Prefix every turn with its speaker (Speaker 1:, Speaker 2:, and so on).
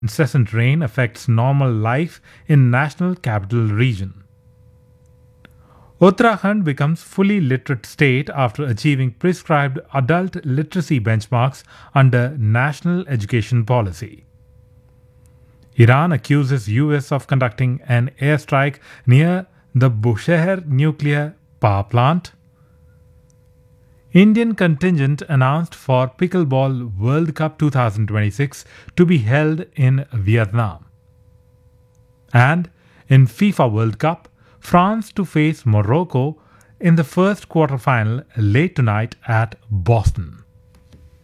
Speaker 1: Incessant rain affects normal life in National Capital Region. Uttarakhand becomes fully literate state after achieving prescribed adult literacy benchmarks under National Education Policy. Iran accuses US of conducting an airstrike near the Bushehr nuclear power plant. Indian contingent announced for Pickleball World Cup 2026 to be held in Vietnam. And in FIFA World Cup, France to face Morocco in the first quarterfinal late tonight at Boston.